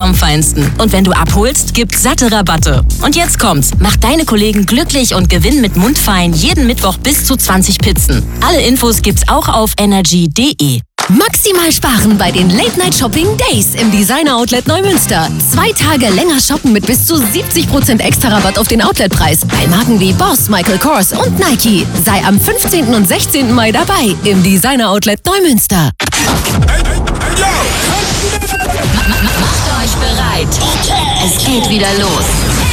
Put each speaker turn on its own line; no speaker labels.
vom Feinsten. Und wenn du abholst, gibt's satte Rabatte. Und jetzt kommt's. Mach deine Kollegen glücklich und gewinn mit Mundfein jeden Mittwoch bis zu 20 Pizzen. Alle Infos gibt's auch auf energy.de.
Maximal sparen bei den Late Night Shopping Days im Designer Outlet Neumünster. 2 Tage länger shoppen mit bis zu 70% extra Rabatt auf den Outletpreis bei Marken wie Boss, Michael Kors und Nike. Sei am 15. und 16. Mai dabei im Designer Outlet Neumünster.
Macht euch bereit. Es geht wieder los.